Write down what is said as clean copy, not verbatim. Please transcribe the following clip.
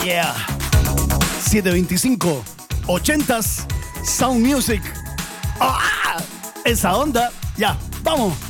Yeah. 725, 80s, Sound Music. ¡Ah! Esa onda. Ya, vamos.